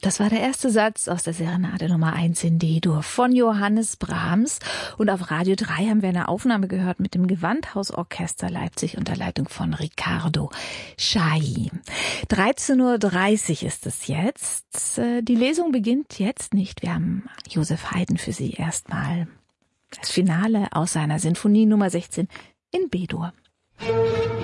Das war der erste Satz aus der Serenade Nummer 1 in D-Dur von Johannes Brahms. Und auf Radio 3 haben wir eine Aufnahme gehört mit dem Gewandhausorchester Leipzig unter Leitung von Riccardo Chailly. 13.30 Uhr ist es jetzt. Die Lesung beginnt jetzt nicht. Wir haben Josef Haydn für Sie erstmal. Das Finale aus seiner Sinfonie Nummer 16 in B-Dur.